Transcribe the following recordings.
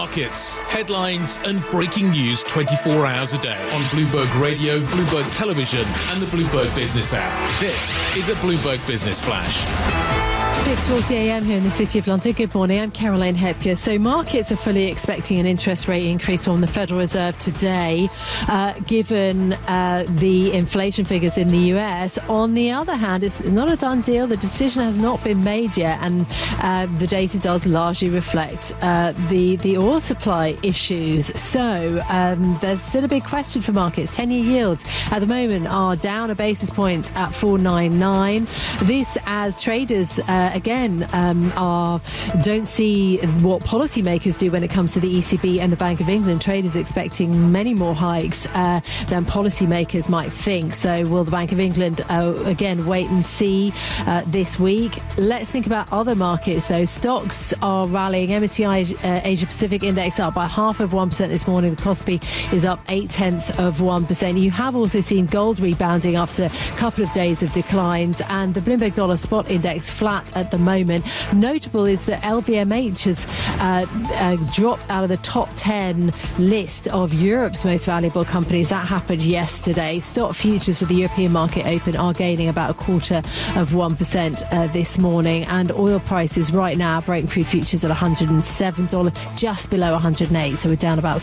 markets, headlines and breaking news 24 hours a day on Bloomberg Radio, Bloomberg Television and the Bloomberg Business app. This is a Bloomberg Business Flash. 6:40 a.m. here in the City of London. Good morning, I'm Caroline Hepker. So markets are fully expecting an interest rate increase from the Federal Reserve today, given the inflation figures in the US. On the other hand, it's not a done deal. The decision has not been made yet, and the data does largely reflect the oil supply issues. So there's still a big question for markets. 10-year yields at the moment are down a basis point at 4.99. This as traders don't see what policymakers do when it comes to the ECB and the Bank of England. Traders expecting many more hikes than policymakers might think. So will the Bank of England again wait and see this week? Let's think about other markets though. Stocks are rallying. MSCI Asia Pacific Index up by 0.5% this morning. The Kospi is up 0.8%. You have also seen gold rebounding after a couple of days of declines, and the Bloomberg Dollar Spot Index flat at the moment. Notable is that LVMH has dropped out of the top 10 list of Europe's most valuable companies. That happened yesterday. Stock futures for the European market open are gaining about 0.25% this morning, and oil prices right now, Brent crude futures at $107, just below 108, so we're down about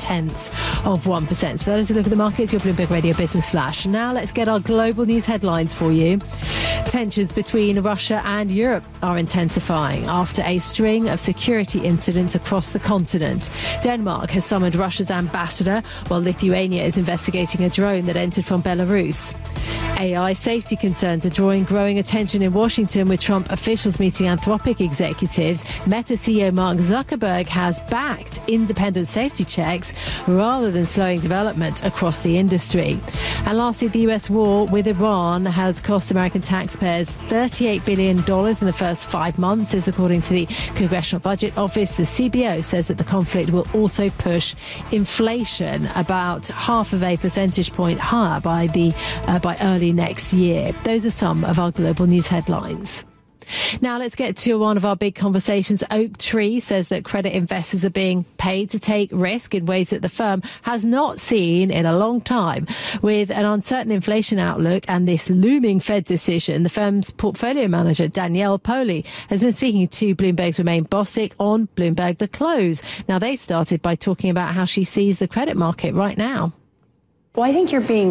0.7%. So that is a look at the markets, your Bloomberg Radio Business Flash. Now let's get our global news headlines for you. Tensions between Russia and Europe are intensifying after a string of security incidents across the continent. Denmark has summoned Russia's ambassador, while Lithuania is investigating a drone that entered from Belarus. AI safety concerns are drawing growing attention in Washington, with Trump officials meeting Anthropic executives. Meta CEO Mark Zuckerberg has backed independent safety checks rather than slowing development across the industry. And lastly, the US war with Iran has cost American taxpayers $38 billion in the first 5 months, is according to the Congressional Budget Office. The CBO says that the conflict will also push inflation about 0.5 percentage point higher by early next year. Those are some of our global news headlines. Now let's get to one of our big conversations. Oaktree says that credit investors are being paid to take risk in ways that the firm has not seen in a long time. With an uncertain inflation outlook and this looming Fed decision, the firm's portfolio manager, Danielle Poli, has been speaking to Bloomberg's Romain Bostic on Bloomberg The Close. Now they started by talking about how she sees the credit market right now. Well, I think you're being